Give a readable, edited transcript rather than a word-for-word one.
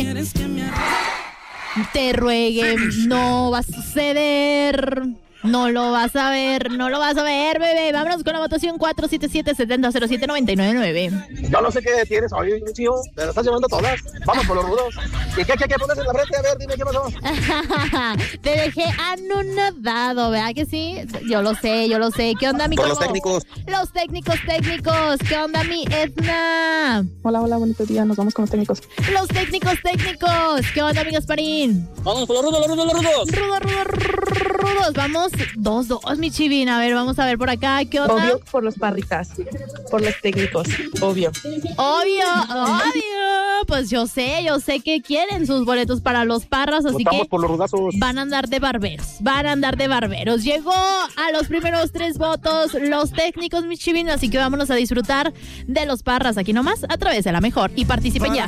Te ruegue, no va a suceder. No lo vas a ver, bebé. Vámonos con la votación 477-7007-999. Yo no sé qué tienes hoy, mi tío. Te lo estás llevando todas. Vamos por los rudos. ¿Y qué pones en la frente? A ver, dime qué pasó. Te dejé anonadado, ¿verdad que sí? Yo lo sé. ¿Qué onda, mi Por Coco? los técnicos. Los técnicos. ¿Qué onda, mi Edna? Hola, bonito día. Nos vamos con los técnicos. Los técnicos. ¿Qué onda, mi Gasparín? Vamos por los rudos. Rudos. Vamos 2-2, mi Chivin. A ver, vamos a ver por acá. ¿Qué onda? Obvio por los parritas. Por los técnicos. Obvio. Pues yo sé que quieren sus boletos para los parras, así Votamos que por los rudazos. van a andar de barberos. Llegó a los primeros 3 votos los técnicos, mi Chivin, así que vámonos a disfrutar de los parras aquí nomás a través de La Mejor. Y participen ya.